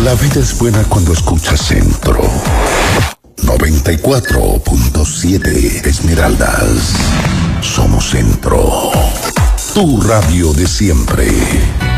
La vida es buena cuando escuchas Centro 94.7 Esmeraldas. Somos Centro, tu radio de siempre.